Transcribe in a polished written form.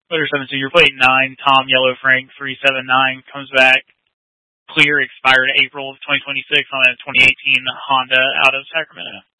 Letter 72, your plate 9, Tom Yellow Frank 379 comes back clear, expired April of 2026 on a 2018 Honda out of Sacramento.